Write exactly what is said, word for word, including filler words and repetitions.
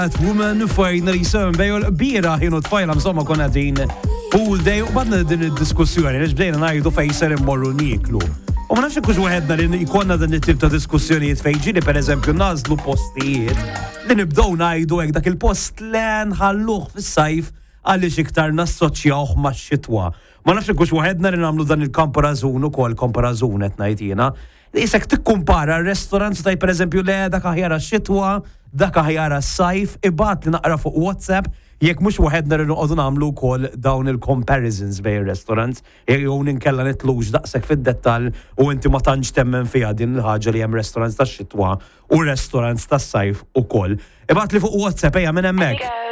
Woman finally survey l-bira ħinu tfajla msomma konna din pool day u badna din id-diskussjoni li ġbdejna ngħidu fejn ser immorru niklu. U ma nafx kux waħedna li jkollna dan it-tip ta' diskussjonijiet fejn ġieli pereżempju nażlu postijiet li nibdew ngħidu hekk dak il-post le nħalluh fis-sajf għaliex iktar nassoċjawh max-xitwa. Ma nafx kux waħedna li nagħmlu dan il-komparażun ukoll komparażun qed ngħid jiena. Isek tikkumpara r-restorant taj pereżempju le dak aħjar għax-xitwa, dak aħjar għas-sajf, ibgħat li naqra fuq WhatsApp jekk mhux waħedna li noqogħdu nagħmlu wkoll dawn il-comparisons bejn ir-restaurants, jew ninkella nitlux daqshekk fid-dettall u inti ma tantx temmen fiha din il-ħaġa li hemm restaurants tax-xitwa u restaurants tas-sajf ukoll. Ibgħat li fuq WhatsApp ejja minn hemmhekk.